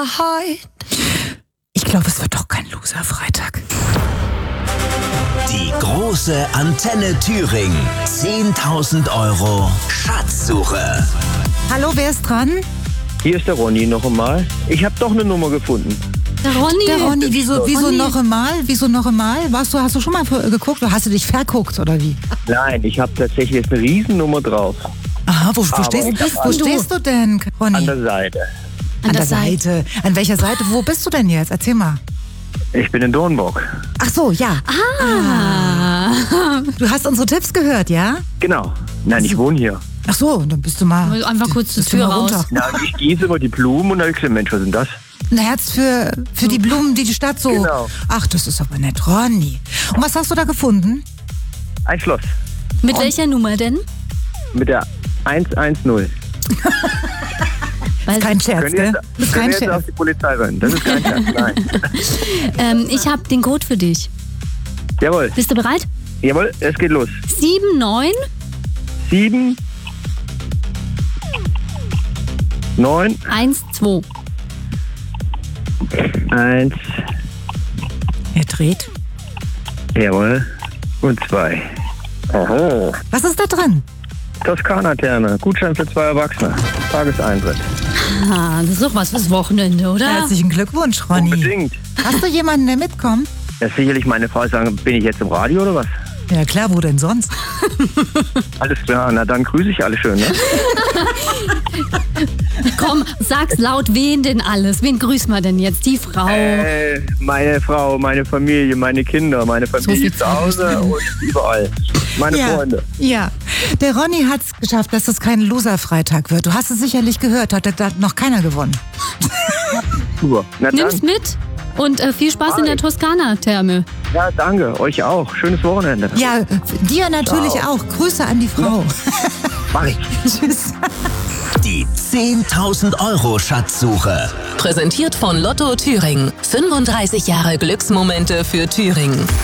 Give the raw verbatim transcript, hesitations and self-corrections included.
Wahrheit. Ich glaube, es wird doch kein Loser-Freitag. Die große Antenne Thüringen. zehntausend Euro Schatzsuche. Hallo, wer ist dran? Hier ist der Ronny noch einmal. Ich habe doch eine Nummer gefunden. Der Ronny. Der Ronny, wieso, wieso Ronny. noch einmal? Wieso noch einmal? Warst du, hast du schon mal geguckt oder hast du dich verguckt oder wie? Nein, ich habe tatsächlich jetzt eine Riesennummer drauf. Aha, wo, wo, Aber stehst, ich hab wo Angst. stehst du denn, Ronny? An der Seite. An der Seite. An welcher Seite? Wo bist du denn jetzt? Erzähl mal. Ich bin in Dornburg. Ach so, ja. Ah. Du hast unsere Tipps gehört, ja? Genau. Nein, ich wohne hier. Ach so, dann bist du mal... Einfach kurz die bist du Tür mal raus. runter. Na, ich gieße immer die Blumen und dann ich gesagt, Mensch, was ist denn das? Ein Herz für, für die Blumen, die die Stadt so... Genau. Ach, das ist aber nett, Ronny. Und was hast du da gefunden? Ein Schloss. Mit welcher Nummer denn? Mit der hundertzehn. Weil, Kein Scherz, Können ihr gell? jetzt, Das ist können kein ihr jetzt auf Scherz. die Polizei rennen? Das ist kein Scherz, nein. ähm, ich habe den Code für dich. Jawohl, Bist du bereit? jawohl, es geht los. sieben neun Sieben, neun, eins zwei. eins, Er dreht. jawohl, und zwei. Oho. Was ist da drin? Toskana-Therme, Gutschein für zwei Erwachsene. Tageseintritt. Ah, das ist doch was fürs Wochenende, oder? Herzlichen Glückwunsch, Ronny. Unbedingt. Hast du jemanden, der mitkommt? Ja, sicherlich meine Frau sagen, bin ich jetzt im Radio oder was? Ja klar, wo denn sonst? Alles klar, na dann grüße ich alle schön, ne? Komm, sag's laut, wen denn alles? Wen grüßen wir denn jetzt? Die Frau. Äh, meine Frau, meine Familie, meine Kinder, meine Familie viel zu Hause und überall. Meine ja. Freunde. Ja, der Ronny hat es geschafft, dass es kein Loser-Freitag wird. Du hast es sicherlich gehört, hat da noch keiner gewonnen. Super. Na Nimm's dann. mit und äh, viel Spaß in der Toskana-Therme. Ja, danke. Euch auch. Schönes Wochenende. Ja, dir natürlich auch. Grüße an die Frau. Mach ich. Tschüss. Die zehntausend Euro Schatzsuche. Präsentiert von Lotto Thüringen. fünfunddreißig Jahre Glücksmomente für Thüringen.